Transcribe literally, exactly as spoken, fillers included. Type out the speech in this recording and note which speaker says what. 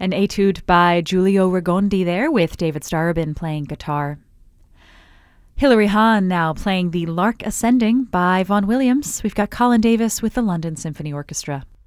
Speaker 1: An etude by Giulio Ragondi there with David Starobin playing guitar. Hilary Hahn now playing the Lark Ascending by Vaughan Williams. We've got Colin Davis with the London Symphony Orchestra.